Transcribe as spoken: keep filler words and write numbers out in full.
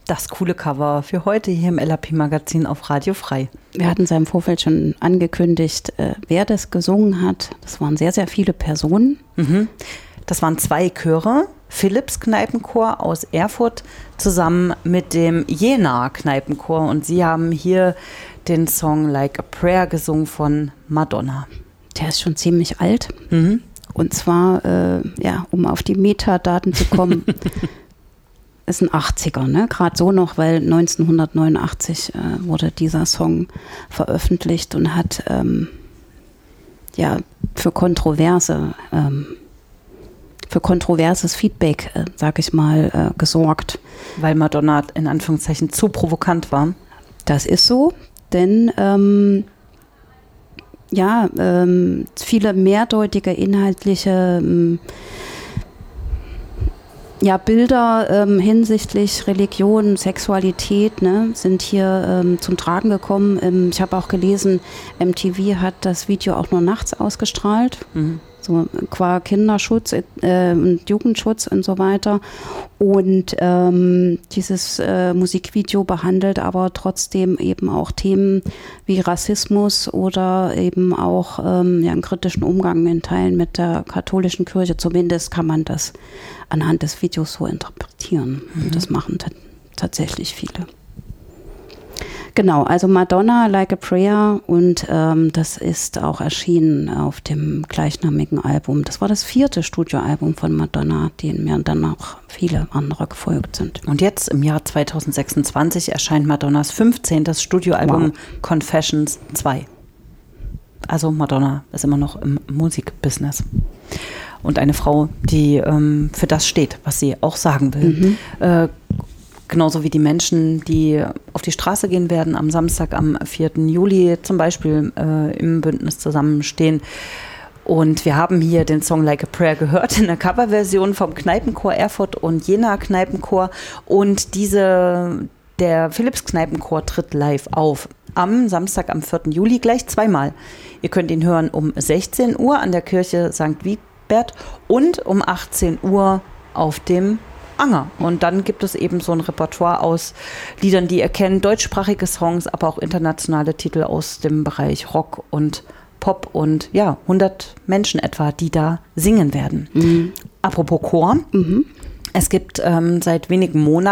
Das coole Cover für heute hier im L A P-Magazin auf Radio Frei. Wir hatten es ja im Vorfeld schon angekündigt, äh, wer das gesungen hat. Das waren sehr, sehr viele Personen. Mhm. Das waren zwei Chöre, Philipps Kneipenchor aus Erfurt zusammen mit dem Jena Kneipenchor. Und sie haben hier den Song Like a Prayer gesungen von Madonna. Der ist schon ziemlich alt. Mhm. Und zwar, äh, ja, um auf die Metadaten zu kommen, ist ein achtziger, ne? Gerade so noch, weil neunzehnhundertneunundachtzig äh, wurde dieser Song veröffentlicht und hat ähm, ja für kontroverse, ähm, für kontroverses Feedback, äh, sag ich mal, äh, gesorgt. Weil Madonna in Anführungszeichen zu provokant war. Das ist so, denn ähm, ja, ähm, viele mehrdeutige inhaltliche ähm, Ja, Bilder ähm, hinsichtlich Religion, Sexualität, ne, sind hier ähm, zum Tragen gekommen. Ähm, ich habe auch gelesen, M T V hat das Video auch nur nachts ausgestrahlt. Mhm. So qua Kinderschutz äh, und Jugendschutz und so weiter. Und ähm, dieses äh, Musikvideo behandelt aber trotzdem eben auch Themen wie Rassismus oder eben auch ähm, ja, einen kritischen Umgang in Teilen mit der katholischen Kirche. Zumindest kann man das anhand des Videos so interpretieren. Mhm. Und das machen t- tatsächlich viele. Genau, also Madonna, Like a Prayer, und ähm, das ist auch erschienen auf dem gleichnamigen Album. Das war das vierte Studioalbum von Madonna, denen mir dann auch viele andere gefolgt sind. Und jetzt im Jahr zweitausendsechsundzwanzig erscheint Madonnas fünfzehntes Studioalbum wow. Confessions zwei. Also Madonna ist immer noch im Musikbusiness. Und eine Frau, die ähm, für das steht, was sie auch sagen will. Mhm. Äh, Genauso wie die Menschen, die auf die Straße gehen werden am Samstag, am vierten Juli zum Beispiel äh, im Bündnis zusammenstehen. Und wir haben hier den Song Like a Prayer gehört in der Coverversion vom Kneipenchor Erfurt und Jena Kneipenchor. Und diese, der Philipps Kneipenchor tritt live auf am Samstag, am vierten Juli, gleich zweimal. Ihr könnt ihn hören um sechzehn Uhr an der Kirche Sankt Wigbert und um achtzehn Uhr auf dem Anger. Und dann gibt es eben so ein Repertoire aus Liedern, die ihr kennt, deutschsprachige Songs, aber auch internationale Titel aus dem Bereich Rock und Pop und ja, hundert Menschen etwa, die da singen werden. Mhm. Apropos Chor, mhm. es gibt ähm, seit wenigen Monaten